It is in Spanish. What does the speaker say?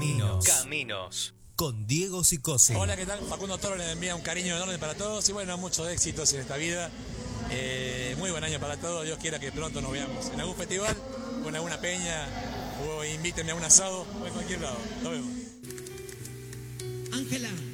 Caminos. Con Diego Psicosi. Hola, ¿qué tal? Facundo Toro les envía un cariño enorme para todos y bueno, muchos éxitos en esta vida. Muy buen año para todos. Dios quiera que pronto nos veamos en algún festival o en alguna peña o invítenme a un asado o en cualquier lado. Nos vemos. Ángela.